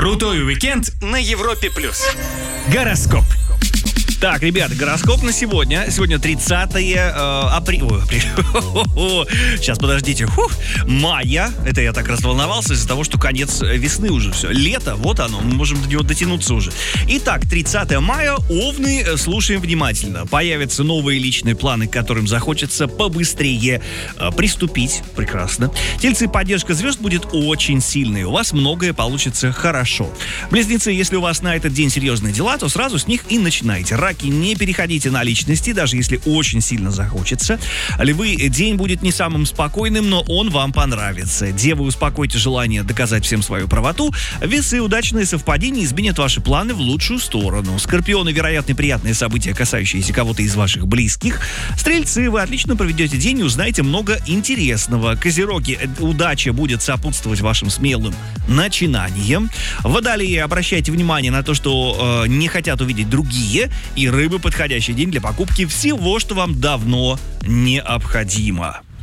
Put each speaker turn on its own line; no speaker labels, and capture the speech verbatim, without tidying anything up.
Крутой уикенд на Европе плюс.
Гороскоп. Так, ребят, гороскоп на сегодня. Сегодня тридцатое апреля. Сейчас, подождите. Фух. Мая. Это я так разволновался из-за того, что конец весны уже все. Лето, вот оно. Мы можем до него дотянуться уже. Итак, тридцатое мая. Овны, слушаем внимательно. Появятся новые личные планы, к которым захочется побыстрее э, приступить. Прекрасно. Тельцы, поддержка звезд будет очень сильной. У вас многое получится хорошо. Близнецы, если у вас на этот день серьезные дела, то сразу с них и начинайте. Раки, не переходите на личности, даже если очень сильно захочется. Львы, день будет не самым спокойным, но он вам понравится. Девы, успокойте желание доказать всем свою правоту. Весы, удачные совпадения изменят ваши планы в лучшую сторону. Скорпионы, вероятно, приятные события, касающиеся кого-то из ваших близких. Стрельцы, вы отлично проведете день и узнаете много интересного. Козероги, удача будет сопутствовать вашим смелым начинаниям. Водолеи, обращайте внимание на то, что э, не хотят увидеть другие. И рыбы, подходящий день для покупки всего, что вам давно необходимо.